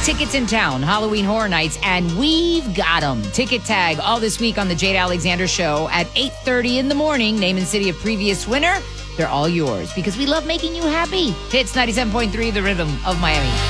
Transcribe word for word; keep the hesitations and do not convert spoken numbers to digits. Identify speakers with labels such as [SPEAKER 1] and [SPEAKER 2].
[SPEAKER 1] tickets in town, Halloween Horror Nights, and we've got them. Ticket tag all this week on the Jade Alexander Show at eight thirty in the morning. Name and city of previous winner. They're all yours because we love making you happy. Hits ninety-seven point three, The Rhythm of Miami.